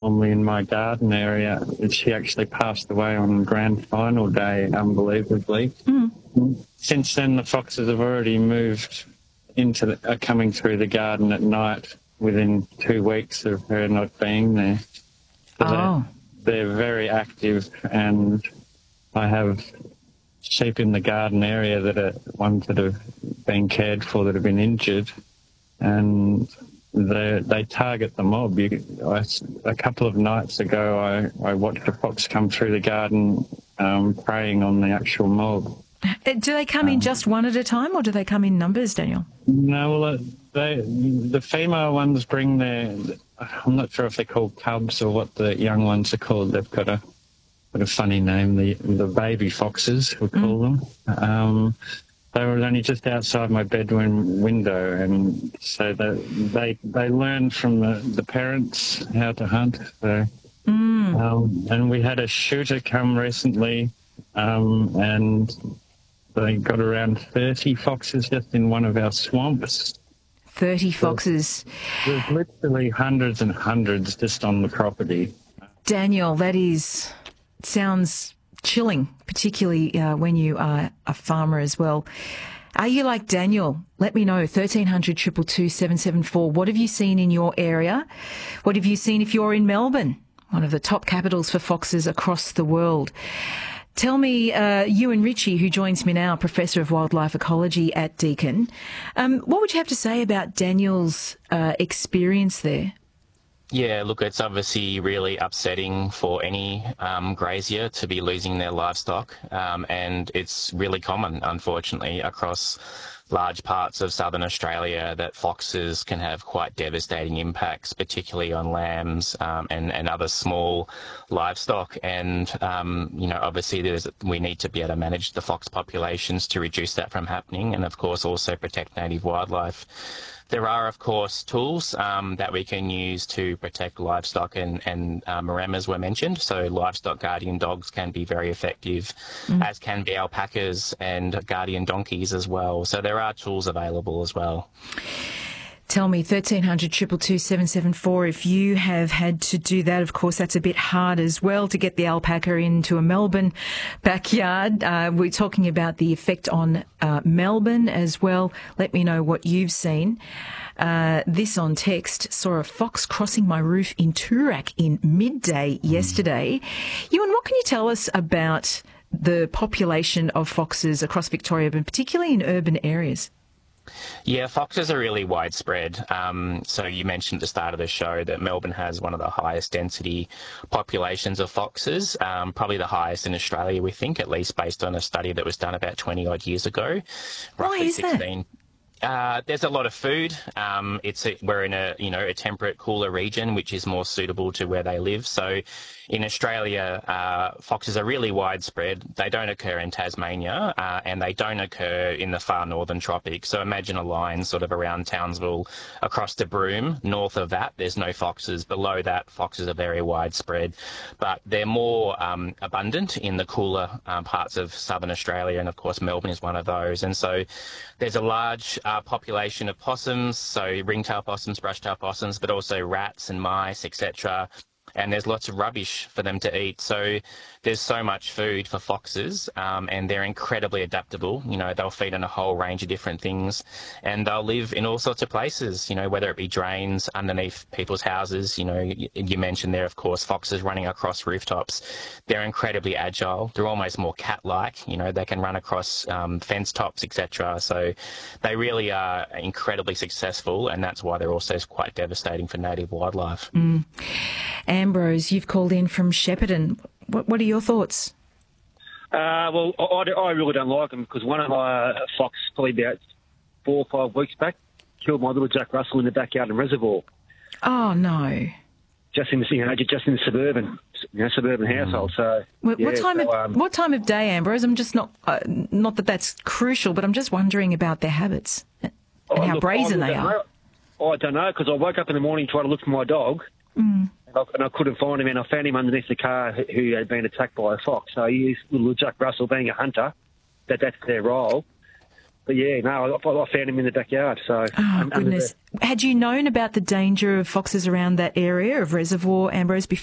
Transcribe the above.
normally in my garden area. She actually passed away on grand final day, unbelievably. Since then, the foxes have already moved are coming through the garden at night within 2 weeks of her not being there. So they're very active, and I have sheep in the garden area that are ones that have been cared for that have been injured, and they target the mob. A couple of nights ago, I watched a fox come through the garden preying on the actual mob. Do they come in just one at a time, or do they come in numbers, Daniel? No, well, the female ones bring I'm not sure if they're called cubs or what the young ones are called. They've got a funny name, the baby foxes, we call them. They were only just outside my bedroom window, and so they learn from the parents how to hunt. So, and we had a shooter come recently, and they got around 30 foxes just in one of our swamps. 30 foxes. There's literally hundreds and hundreds just on the property. Daniel, sounds chilling, particularly when you are a farmer as well. Are you like Daniel? Let me know, 1300 222 774. What have you seen in your area? What have you seen if you're in Melbourne, one of the top capitals for foxes across the world? Tell me, Ewan Ritchie, who joins me now, Professor of Wildlife Ecology at Deakin, what would you have to say about Daniel's experience there? Yeah, look, it's obviously really upsetting for any grazier to be losing their livestock, and it's really common, unfortunately, across large parts of southern Australia that foxes can have quite devastating impacts, particularly on lambs and other small livestock. And, obviously we need to be able to manage the fox populations to reduce that from happening, and, of course, also protect native wildlife. There are, of course, tools that we can use to protect livestock, and Maremmas were mentioned. So livestock guardian dogs can be very effective, as can be alpacas and guardian donkeys as well. So there are tools available as well. Tell me, 1300 222 774, if you have had to do that. Of course, that's a bit hard as well to get the alpaca into a Melbourne backyard. We're talking about the effect on Melbourne as well. Let me know what you've seen. This on text: saw a fox crossing my roof in Toorak in midday yesterday. Ewan, what can you tell us about the population of foxes across Victoria, but particularly in urban areas? Yeah, foxes are really widespread. So you mentioned at the start of the show that Melbourne has one of the highest density populations of foxes, probably the highest in Australia, we think, at least based on a study that was done about 20 odd years ago. Why is that? There's a lot of food. We're in a temperate, cooler region, which is more suitable to where they live. So in Australia, foxes are really widespread. They don't occur in Tasmania, and they don't occur in the far northern tropics. So imagine a line sort of around Townsville across to Broome. North of that, there's no foxes. Below that, foxes are very widespread. But they're more abundant in the cooler parts of southern Australia, and of course Melbourne is one of those. And so there's a large population of possums, so ringtail possums, brushtail possums, but also rats and mice, etc. And there's lots of rubbish for them to eat. So there's so much food for foxes, and they're incredibly adaptable. They'll feed on a whole range of different things, and they'll live in all sorts of places, whether it be drains, underneath people's houses. You mentioned there, of course, foxes running across rooftops. They're incredibly agile. They're almost more cat-like. They can run across fence tops, etc. So they really are incredibly successful, and that's why they're also quite devastating for native wildlife. Ambrose, you've called in from Shepparton. What are your thoughts? Well, I really don't like them, because one of my fox, probably about 4 or 5 weeks back, killed my little Jack Russell in the backyard in Reservoir. Oh no! Just in the suburban household. So what time of day, Ambrose? I'm just not that that's crucial, but I'm just wondering about their habits and how brazen they are. I don't know, because I woke up in the morning trying to look for my dog. And I couldn't find him, and I found him underneath the car who had been attacked by a fox. So he is little Jack Russell, being a hunter, that's their role. But I found him in the backyard. So goodness. Had you known about the danger of foxes around that area of Reservoir, Ambrose,